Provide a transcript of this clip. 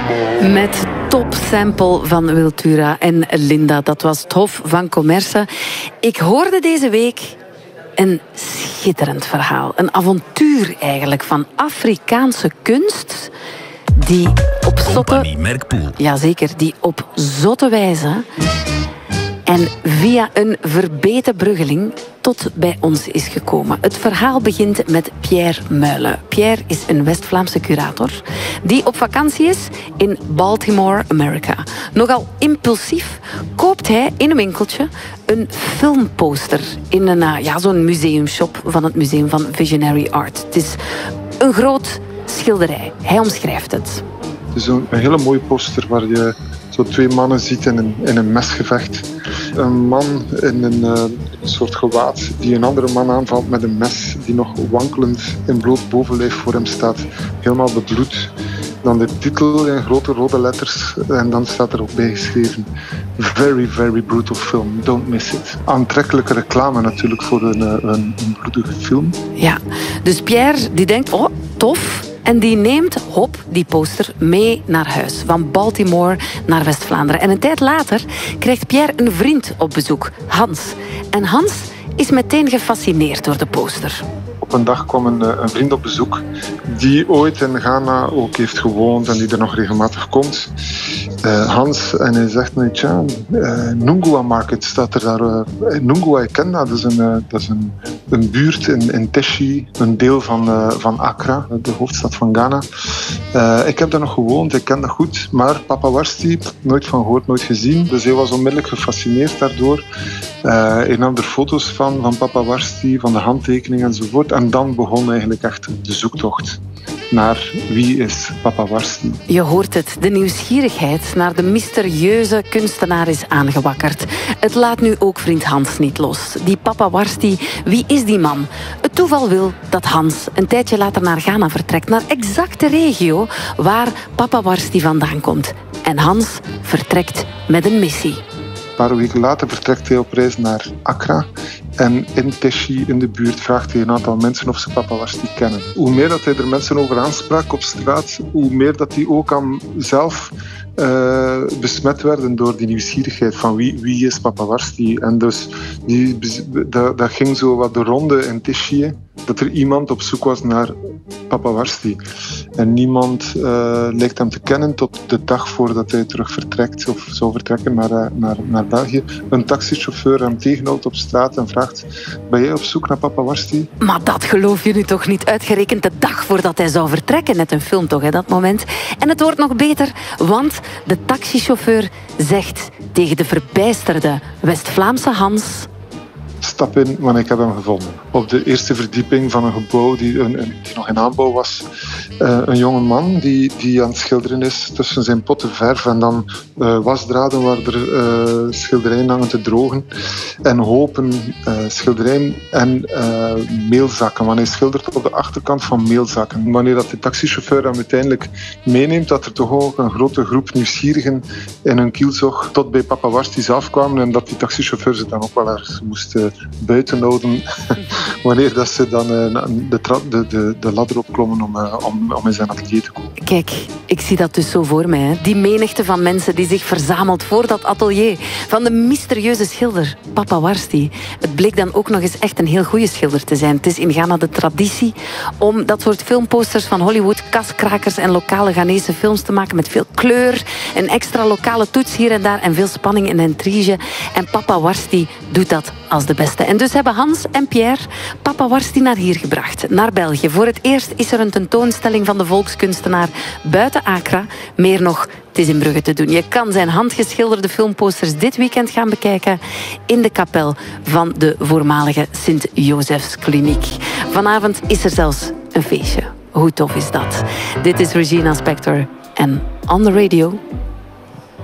Met topsample van Wiltura en Linda. Dat was het Hof van Commerce. Ik hoorde deze week een schitterend verhaal. Een avontuur eigenlijk van Afrikaanse kunst die op zotte... Jazeker, die op zotte wijze en via een verbeten bruggeling tot bij ons is gekomen. Het verhaal begint met Pierre Muilen. Pierre is een West-Vlaamse curator die op vakantie is in Baltimore, Amerika. Nogal impulsief koopt hij in een winkeltje een filmposter in een, zo'n museumshop van het Museum van Visionary Art. Het is een groot schilderij. Hij omschrijft het. Het is een hele mooie poster waar je zo twee mannen ziet in een mesgevecht. Een man in een soort gewaad die een andere man aanvalt met een mes die nog wankelend in bloot bovenlijf voor hem staat, helemaal bebloed. Dan de titel in grote rode letters en dan staat er ook bij geschreven: Very, very brutal film, don't miss it. Aantrekkelijke reclame natuurlijk voor een bloedige film. Ja, dus Pierre die denkt, oh, tof. En die neemt, die poster mee naar huis. Van Baltimore naar West-Vlaanderen. En een tijd later krijgt Pierre een vriend op bezoek, Hans. En Hans is meteen gefascineerd door de poster. Op een dag kwam een vriend op bezoek die ooit in Ghana ook heeft gewoond en die er nog regelmatig komt. Hans, en hij zegt me, Nungua Market staat er daar. Nungua, ik ken dat. Dat is een buurt in Teshi, een deel van Accra, de hoofdstad van Ghana. Ik heb daar nog gewoond, ik ken dat goed, maar Papa Warsti, nooit van gehoord, nooit gezien. Dus hij was onmiddellijk gefascineerd daardoor. Hij nam er foto's van Papa Warsti, van de handtekening enzovoort. En dan begon eigenlijk echt de zoektocht naar wie is Papa Warsti. Je hoort het, de nieuwsgierigheid naar de mysterieuze kunstenaar is aangewakkerd. Het laat nu ook vriend Hans niet los. Die Papa Warsti, wie is die man? Het toeval wil dat Hans een tijdje later naar Ghana vertrekt, naar exact de regio waar Papa Warsti vandaan komt. En Hans vertrekt met een missie. Een paar weken later vertrekt hij op reis naar Accra. En in Teshi, in de buurt, vraagt hij een aantal mensen of ze Papa Warsti kennen. Hoe meer dat hij er mensen over aansprak op straat, hoe meer dat hij ook aan zelf besmet werden door die nieuwsgierigheid van wie is Papa Warsti. En dus dat ging zo wat de ronde in Teshi, dat er iemand op zoek was naar Papa Warsti. En niemand lijkt hem te kennen tot de dag voordat hij terug vertrekt of zou vertrekken naar België. Een taxichauffeur hem tegenhoudt op straat en vraagt: ben jij op zoek naar Papa Warsti? Maar dat geloof je nu toch niet? Uitgerekend de dag voordat hij zou vertrekken. Net een film toch, hè, dat moment. En het wordt nog beter, want de taxichauffeur zegt tegen de verbijsterde West-Vlaamse Hans: stap in, want ik heb hem gevonden. Op de eerste verdieping van een gebouw die nog in aanbouw was. Een jonge man die aan het schilderen is tussen zijn potten verf en dan wasdraden waar er schilderijen hangen te drogen. En hopen schilderijen en meelzakken. Want hij schildert op de achterkant van meelzakken. Wanneer dat de taxichauffeur hem uiteindelijk meeneemt, dat er toch ook een grote groep nieuwsgierigen in hun kielzog tot bij Papa Warsti zelf kwamen en dat die taxichauffeur ze dan ook wel ergens moest buiten houden wanneer dat ze dan de ladder opklommen om in zijn atelier te komen. Kijk, ik zie dat dus zo voor mij. Hè. Die menigte van mensen die zich verzamelt voor dat atelier van de mysterieuze schilder Papa Warsti. Het bleek dan ook nog eens echt een heel goede schilder te zijn. Het is in Ghana de traditie om dat soort filmposters van Hollywood, kaskrakers en lokale Ghanese films te maken met veel kleur, een extra lokale toets hier en daar en veel spanning en intrige. En Papa Warsti doet dat als de beste. En dus hebben Hans en Pierre Papa Warsti naar hier gebracht, naar België. Voor het eerst is er een tentoonstelling van de volkskunstenaar buiten Accra. Meer nog, het is in Brugge te doen. Je kan zijn handgeschilderde filmposters dit weekend gaan bekijken in de kapel van de voormalige Sint-Josefskliniek. Vanavond is er zelfs een feestje. Hoe tof is dat? Dit is Regina Spektor en On The Radio